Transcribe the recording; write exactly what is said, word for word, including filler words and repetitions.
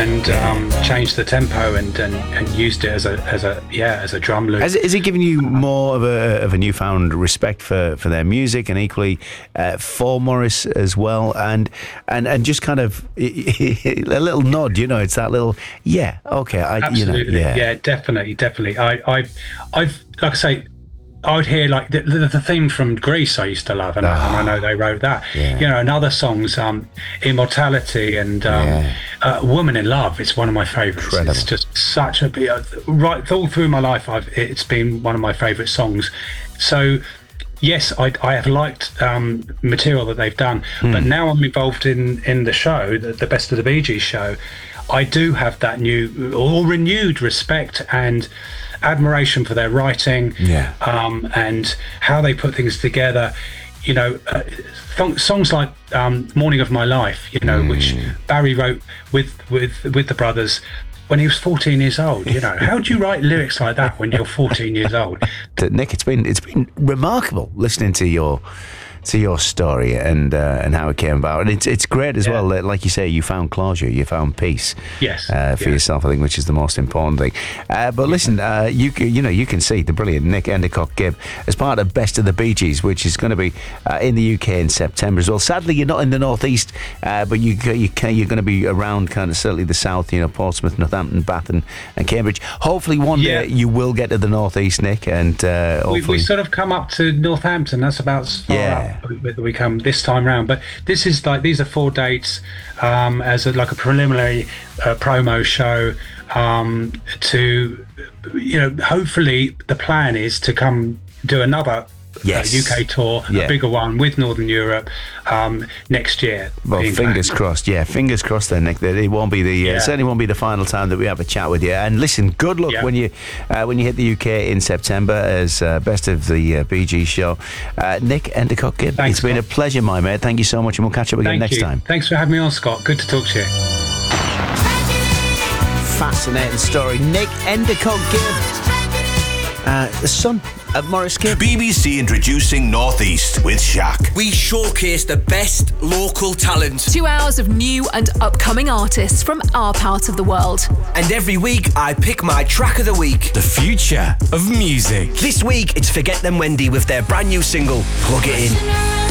and um, changed the tempo and, and, and used it as a as a yeah as a drum loop. Has, has it given you more of a of a newfound respect for, for their music and equally uh, for Morris as well, and and and just kind of a little nod, you know, it's that little yeah okay I Absolutely. you know yeah yeah definitely definitely I I I've like I say. I would hear like the, the, the theme from Grease I used to love, and, oh, I, and I know they wrote that. Yeah. You know, and other songs, um, Immortality and um, yeah. uh, Woman in Love. It's one of my favourites. Incredible. It's just such a uh, right all through my life. I've it's been one of my favourite songs. So. Yes, I, I have liked um, material that they've done, mm. but now I'm involved in, in the show, the, the Best of the Bee Gees show. I do have that new or renewed respect and admiration for their writing, yeah. um, and how they put things together. You know, uh, th- songs like um, "Morning of My Life," you know, mm. which Barry wrote with with with the brothers when he was fourteen years old. You know, how do you write lyrics like that when you're fourteen years old? Nick, it's been it's been remarkable listening to your to your story and uh, and how it came about, and it's it's great as yeah. well that, like you say, you found closure, you found peace, yes, uh, for yeah. yourself, I think, which is the most important thing. Uh, but listen, uh, you can, you know you can see the brilliant Nick Endicott-Gibb as part of Best of the Bee Gees, which is going to be uh, in the U K in September as well. Sadly, you're not in the northeast, uh, but you you can, you're going to be around kind of certainly the south, you know, Portsmouth, Northampton, Bath, and, and Cambridge. Hopefully, one yeah. day you will get to the northeast, Nick, and uh, hopefully we, we sort of come up to Northampton. That's about as far yeah. up that we come this time round, but this is like these are four dates um, as a, like a preliminary uh, promo show um, to, you know, hopefully the plan is to come do another yes. uh, U K tour, yeah. a bigger one with Northern Europe um, next year. Well, fingers planned. crossed. Yeah, fingers crossed then, Nick. That it won't be the yeah. uh, certainly won't be the final time that we have a chat with you. And listen, good luck yeah. when you uh, when you hit the U K in September as uh, Best of the uh, Bee Gees show. Uh, Nick Endicott-Gibb, Thanks, it's been Scott. a pleasure, my mate. Thank you so much, and we'll catch up again Thank next you. time. Thanks for having me on, Scott. Good to talk to you. Fascinating story. Nick Endicott-Gibb, uh, the son of Morris Gibb. B B C introducing Northeast with Shaq. We showcase the best local talent. Two hours of new and upcoming artists from our part of the world. And every week I pick my track of the week. The future of music. This week it's Forget Them Wendy with their brand new single, Plug It In.